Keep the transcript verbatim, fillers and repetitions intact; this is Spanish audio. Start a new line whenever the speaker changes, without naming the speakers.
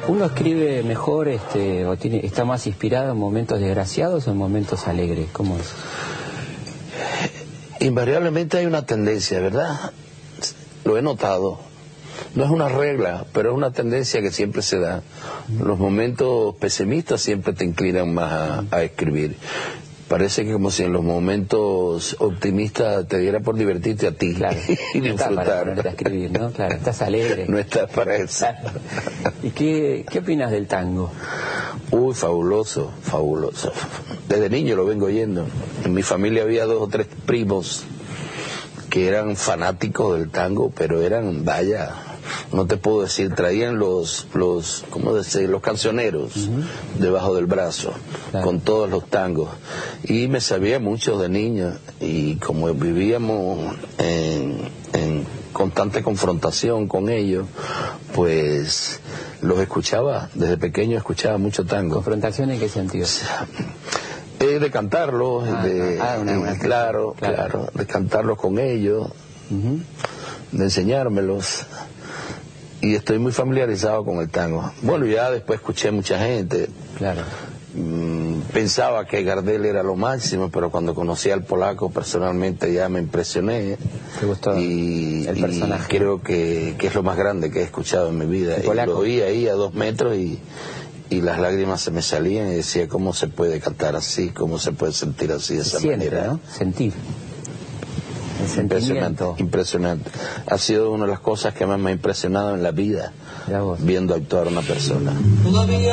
¿Uno escribe mejor este, o tiene, está más inspirado en momentos desgraciados o en momentos alegres? ¿Cómo es?
Invariablemente hay una tendencia, ¿verdad? Lo he notado. No es una regla, pero es una tendencia que siempre se da. Los momentos pesimistas siempre te inclinan más a, a escribir. Parece que como si en los momentos optimistas te diera por divertirte a ti.
Claro,
y
no estás para
disfrutar.
ponerte a escribir, ¿no? Claro, estás alegre.
No estás para eso.
Claro. ¿Y qué, qué opinas del tango?
Uy, fabuloso, fabuloso. Desde niño lo vengo oyendo. En mi familia había dos o tres primos que eran fanáticos del tango, pero eran, vaya, no te puedo decir, traían los, los ¿cómo decir? Los cancioneros uh-huh. debajo del brazo, claro. con todos los tangos. Y me sabía mucho de niño, y como vivíamos en, en constante confrontación con ellos, pues los escuchaba, desde pequeño escuchaba mucho tango.
¿Confrontación en qué sentido?
Eh, de cantarlos, ah, de,
ah, una, una
claro, claro, claro, de cantarlos con ellos, uh-huh. de enseñármelos, y estoy muy familiarizado con el tango. Bueno, ya después escuché mucha gente,
claro.
mm, pensaba que Gardel era lo máximo, pero cuando conocí al polaco personalmente ya me impresioné.
¿Te gustó
y,
el personaje?
Y creo que, que es lo más grande que he escuchado en mi vida. Y lo oí ahí a dos metros y... y las lágrimas se me salían y decía, ¿cómo se puede cantar así? ¿Cómo se puede sentir así de esa
Siente,
manera?
¿no? Sentir. El
impresionante, impresionante. Ha sido una de las cosas que más me ha impresionado en la vida, viendo actuar a una persona.